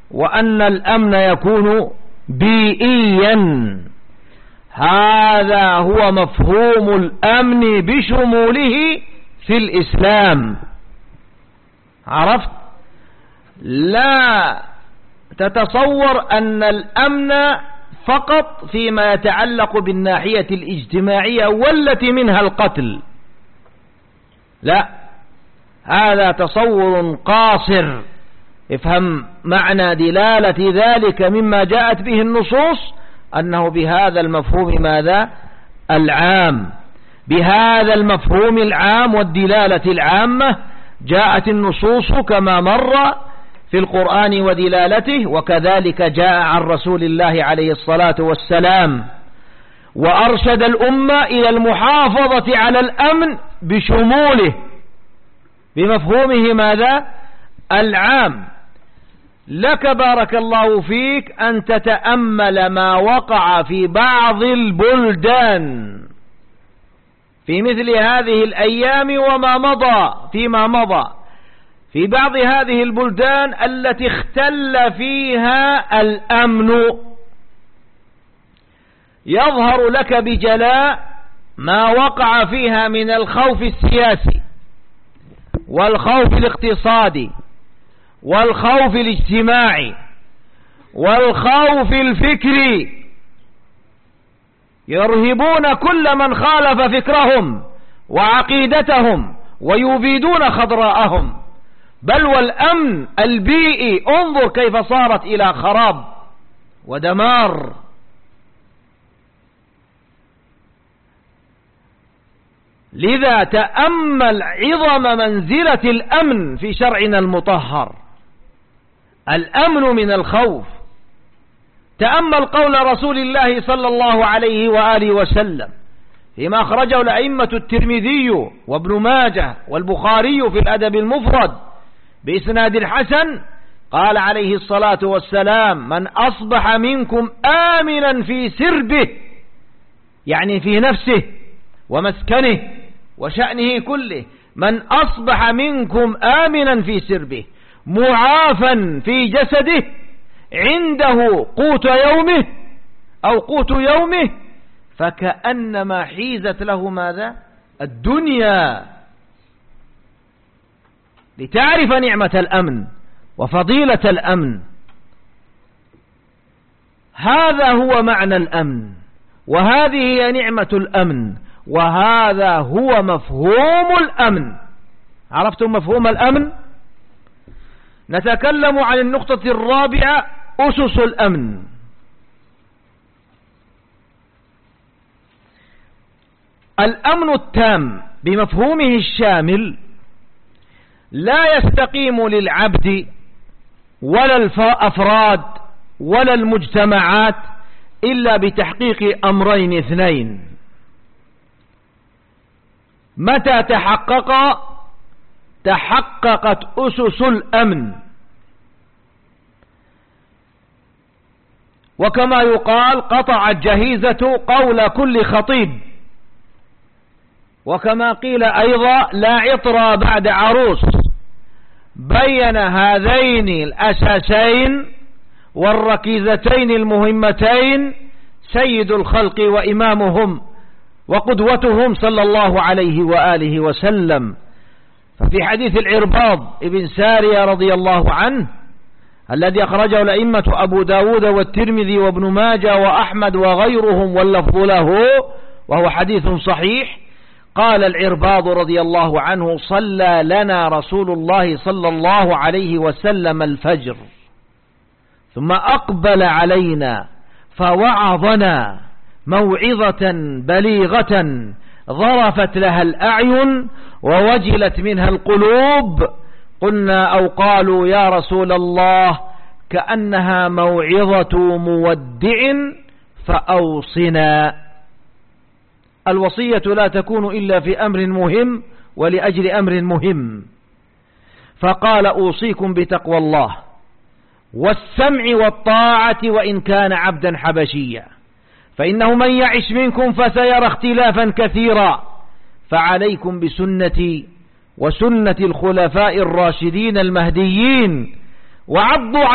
وأن الأمن يكون بيئيا. هذا هو مفهوم الأمن بشموله في الإسلام. عرفت؟ لا تتصور أن الأمن فقط فيما يتعلق بالناحية الاجتماعية والتي منها القتل، لا، هذا تصور قاصر. افهم معنى دلالة ذلك مما جاءت به النصوص، أنه بهذا المفهوم ماذا؟ العام. بهذا المفهوم العام والدلالة العامة جاءت النصوص كما مر في القرآن ودلالته، وكذلك جاء عن رسول الله عليه الصلاة والسلام، وأرشد الأمة إلى المحافظة على الأمن بشموله بمفهومه ماذا؟ العام. لك بارك الله فيك أن تتأمل ما وقع في بعض البلدان في مثل هذه الأيام وما مضى فيما مضى، في بعض هذه البلدان التي اختل فيها الأمن. يظهر لك بجلاء ما وقع فيها من الخوف السياسي والخوف الاقتصادي والخوف الاجتماعي والخوف الفكري، يرهبون كل من خالف فكرهم وعقيدتهم ويبيدون خضراءهم. بل والأمن البيئي انظر كيف صارت إلى خراب ودمار. لذا تأمل عظم منزلة الأمن في شرعنا المطهر، الأمن من الخوف. تأمل قول رسول الله صلى الله عليه وآله وسلم فيما أخرجه الأئمة الترمذي وابن ماجه والبخاري في الأدب المفرد بإسناد الحسن، قال عليه الصلاة والسلام: من أصبح منكم آمنا في سربه، يعني في نفسه ومسكنه وشأنه كله، من أصبح منكم آمنا في سربه معافا في جسده عنده قوت يومه أو قوت يومه، فكأنما حيزت له ماذا؟ الدنيا. لتعرف نعمة الأمن وفضيلة الأمن. هذا هو معنى الأمن، وهذه هي نعمة الأمن، وهذا هو مفهوم الأمن. عرفتم مفهوم الأمن؟ نتكلم عن النقطة الرابعة، أسس الأمن. الأمن التام بمفهومه الشامل لا يستقيم للعبد ولا الأفراد ولا المجتمعات إلا بتحقيق أمرين اثنين. متى تحققت أسس الأمن، وكما يقال قطع الجهيزة قول كل خطيب، وكما قيل أيضا لا عطر بعد عروس. بين هذين الأساسين والركيزتين المهمتين سيد الخلق وإمامهم وقدوتهم صلى الله عليه وآله وسلم. ففي حديث العرباض ابن سارية رضي الله عنه الذي أخرجه الأئمة أبو داود والترمذي وابن ماجه وأحمد وغيرهم واللفظ له، وهو حديث صحيح، قال العرباض رضي الله عنه: صلى لنا رسول الله صلى الله عليه وسلم الفجر ثم أقبل علينا فوعظنا موعظة بليغة ظرفت لها الأعين ووجلت منها القلوب. قلنا أو قالوا يا رسول الله كأنها موعظة مودع فأوصنا. الوصية لا تكون إلا في أمر مهم ولأجل أمر مهم، فقال: أوصيكم بتقوى الله والسمع والطاعة وإن كان عبدا حبشيا، فإنه من يعش منكم فسيرى اختلافا كثيرا، فعليكم بسنتي وسنة الخلفاء الراشدين المهديين، وعضوا